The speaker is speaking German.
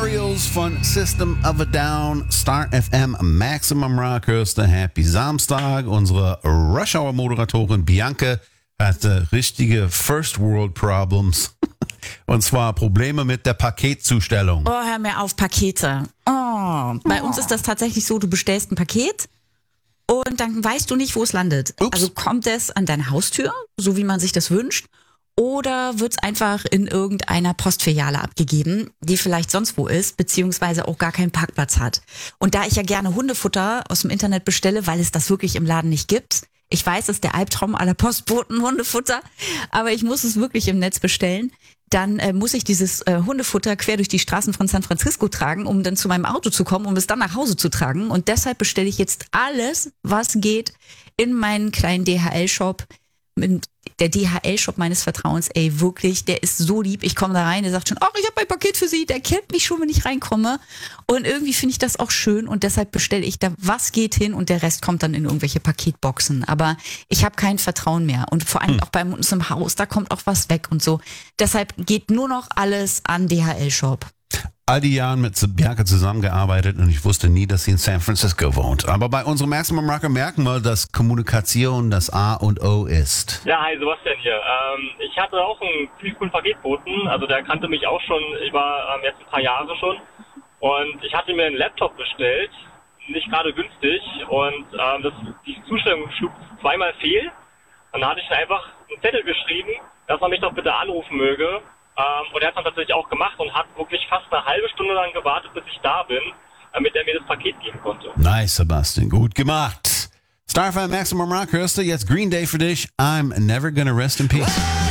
Burials von System of a Down, Star FM, Maximum Rock, hörst du Happy Samstag. Unsere Rush Hour Moderatorin Bianca hatte richtige First World Problems. Und zwar Probleme mit der Paketzustellung. Oh, hör mir auf, Pakete. Bei uns ist das tatsächlich so, du bestellst ein Paket und dann weißt du nicht, wo es landet. Ups. Also kommt es an deine Haustür, so wie man sich das wünscht, oder wird es einfach in irgendeiner Postfiliale abgegeben, die vielleicht sonst wo ist, beziehungsweise auch gar keinen Parkplatz hat. Und da ich ja gerne Hundefutter aus dem Internet bestelle, weil es das wirklich im Laden nicht gibt, ich weiß, es ist der Albtraum aller Postboten, Hundefutter, aber ich muss es wirklich im Netz bestellen. Dann muss ich dieses Hundefutter quer durch die Straßen von San Francisco tragen, um dann zu meinem Auto zu kommen, um es dann nach Hause zu tragen. Und deshalb bestelle ich jetzt alles, was geht, in meinen kleinen DHL-Shop. Der DHL-Shop meines Vertrauens, ey, wirklich, der ist so lieb. Ich komme da rein, der sagt schon, ach, ich habe ein Paket für Sie. Der kennt mich schon, wenn ich reinkomme. Und irgendwie finde ich das auch schön und deshalb bestelle ich da, was geht hin und der Rest kommt dann in irgendwelche Paketboxen. Aber ich habe kein Vertrauen mehr und vor allem auch bei uns im Haus, da kommt auch was weg und so. Deshalb geht nur noch alles an DHL-Shop. All die Jahre mit Bianca zusammengearbeitet und ich wusste nie, dass sie in San Francisco wohnt. Aber bei unserem Maximum Rocker merken wir, dass Kommunikation das A und O ist. Ja, hi, Sebastian hier. Ich hatte auch einen ziemlich coolen Paketboten, also der kannte mich auch schon über jetzt ein paar Jahre schon. Und ich hatte mir einen Laptop bestellt, nicht gerade günstig, und die Zustellung schlug zweimal fehl. Dann hatte ich ihm einfach einen Zettel geschrieben, dass er mich doch bitte anrufen möge. Und er hat es dann tatsächlich auch gemacht und hat wirklich fast eine halbe Stunde lang gewartet, bis ich da bin, damit er mir das Paket geben konnte. Nice, Sebastian. Gut gemacht. Starfire Maximum Rock hörst du jetzt Green Day für dich. I'm never gonna rest in peace.